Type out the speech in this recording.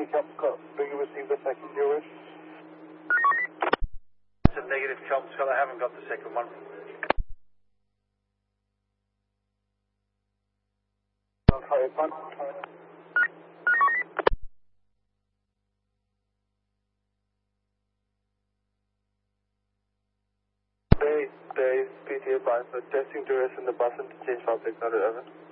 Do you receive the second viewers? It's a negative, Chelm Scott. I haven't got the second one. There is PTA by for testing tourists in the bus interchange public, not over.